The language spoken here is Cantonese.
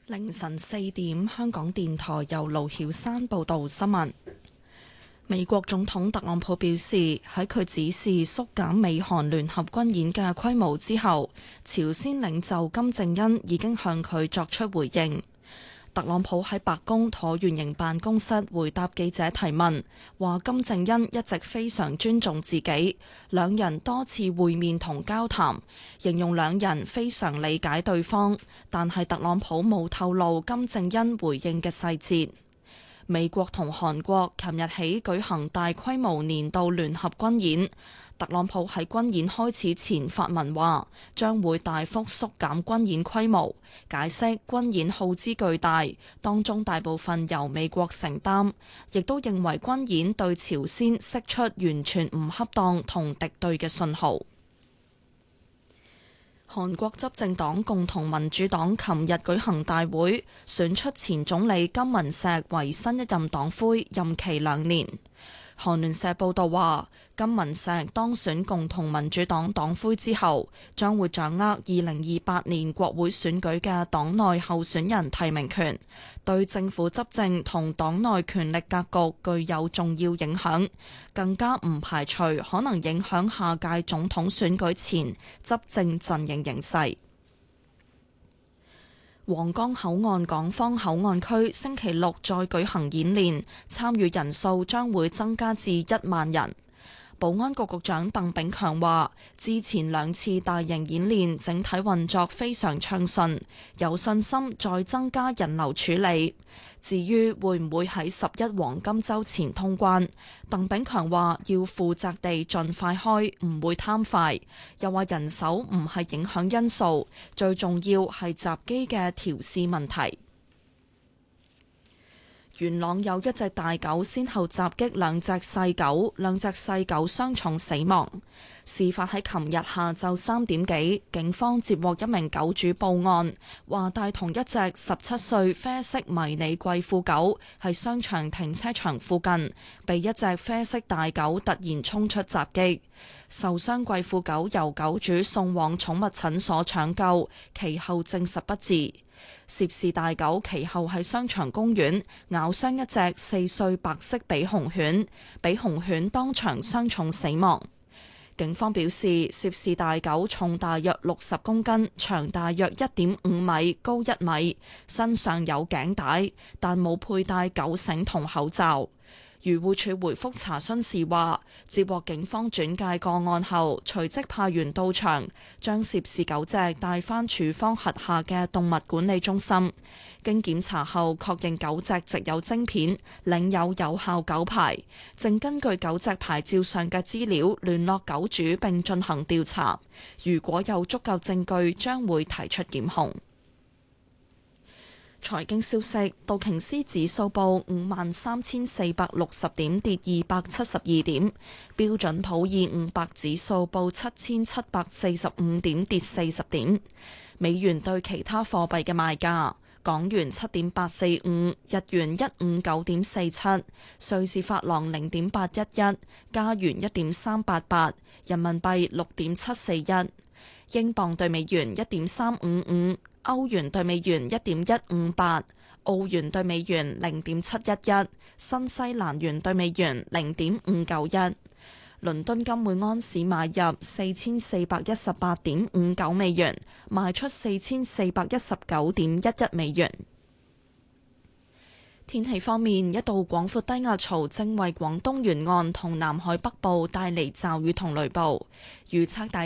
凌晨4點，香港電台由盧曉山報道新聞。美國總統特朗普表示，喺佢指示縮減美韓聯合軍演嘅規模之後，朝鮮領袖金正恩已經向佢作出回應。特朗普喺白宮橢圓形辦公室回答記者提問，話金正恩一直非常尊重自己，兩人多次會面同交談，形容兩人非常理解對方，但係特朗普冇透露金正恩回應嘅細節。美國同韓國琴日起舉行大規模年度聯合軍演，特朗普喺軍演開始前發文話，將會大幅縮減軍演規模，解釋軍演耗資巨大，當中大部分由美國承擔，亦都認為軍演對朝鮮釋出完全唔恰當同敵對嘅信號。韓國執政黨共同民主黨琴日舉行大會，選出前總理金文錫為新一任黨魁，任期2年。韓聯社報道話，金文錫當選共同民主黨黨魁之後，將會掌握2028年國會選舉嘅黨內候選人提名權，對政府執政同黨內權力格局具有重要影響，更加唔排除可能影響下屆總統選舉前執政陣營形勢。皇崗口岸港方口岸區星期六再舉行演練，參與人數將會增加至1萬人。保安局局長鄧炳強話，之前2次大型演練整體運作非常暢順，有信心再增加人流處理。至於會唔會喺11黃金週前通關，鄧炳強話要負責地盡快開，唔會貪快。又話人手唔係影響因素，最重要係閘機嘅調試問題。元朗有一隻大狗先後襲擊2隻細狗，兩隻細狗傷重死亡。事發喺琴日下晝3點幾，警方接獲一名狗主報案，話帶同一隻17歲啡色迷你貴婦狗喺商場停車場附近，被一隻啡色大狗突然衝出襲擊。受傷貴婦狗由狗主送往寵物診所搶救，其後證實不治。涉事大狗其後喺商場公園咬傷一隻4歲白色比熊犬，比熊犬當場傷重死亡。警方表示，涉事大狗重大約60公斤，長大約1.5米，高1米，身上有頸帶，但冇佩戴狗繩同口罩。漁護署回覆查詢時話，接獲警方轉介個案後，隨即派員到場，將涉事狗隻帶返署方轄下嘅動物管理中心。經檢查後，確認狗隻植有晶片，領有有效狗牌，正根據狗隻牌照上嘅資料聯絡狗主並進行調查。如果有足夠證據，將會提出檢控。財經消息，道瓊斯指數報53,460點，跌272點；標準普爾500指數報7,745點，跌40點。美元對其他貨幣嘅賣價：港元7.845，日元159.47，瑞士法郎0.811，加元1.388，人民幣6.741，英鎊對美元1.355。歐元對美元1.158，澳元對美元0.711，新西蘭元對美元0.591。倫敦金每安士買入4418.59美元，賣出4419.11美元。天氣方面，一道廣闊低壓槽正為廣東沿岸同南海北部帶嚟驟雨同雷暴，預測大